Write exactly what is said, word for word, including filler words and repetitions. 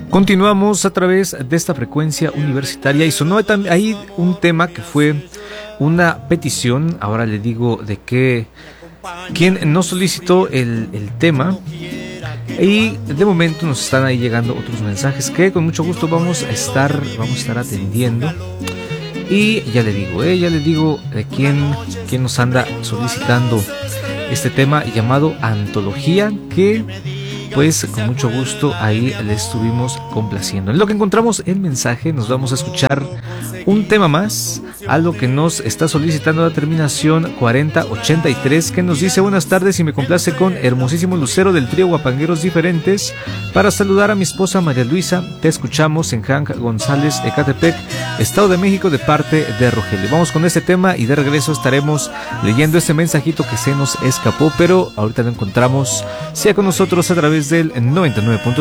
Continuamos a través de esta frecuencia universitaria y sonó ahí un tema que fue una petición. Ahora le digo de qué, quién nos solicitó el, el tema. Y de momento nos están ahí llegando otros mensajes que con mucho gusto vamos a estar, vamos a estar atendiendo. Y ya le digo, eh, ya le digo de quién, quién nos anda solicitando este tema llamado Antología, que pues con mucho gusto ahí le estuvimos complaciendo. En lo que encontramos el mensaje, nos vamos a escuchar un tema más, algo que nos está solicitando la terminación cuarenta ochenta y tres, que nos dice: buenas tardes y me complace con Hermosísimo Lucero del trío Guapangueros Diferentes para saludar a mi esposa María Luisa. Te escuchamos en Hank González, Ecatepec, Estado de México, de parte de Rogelio. Vamos con este tema y de regreso estaremos leyendo este mensajito que se nos escapó, pero ahorita lo encontramos. Sea con nosotros a través del noventa y nueve punto